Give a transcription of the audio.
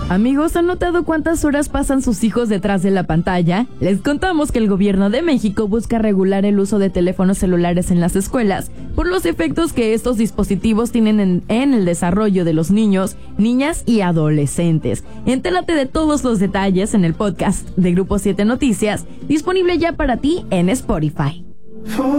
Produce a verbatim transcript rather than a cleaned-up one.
Amigos, ¿han notado cuántas horas pasan sus hijos detrás de la pantalla? Les contamos que el gobierno de México busca regular el uso de teléfonos celulares en las escuelas por los efectos que estos dispositivos tienen en, en el desarrollo de los niños, niñas y adolescentes. Entérate de todos los detalles en el podcast de Grupo siete Noticias, disponible ya para ti en Spotify.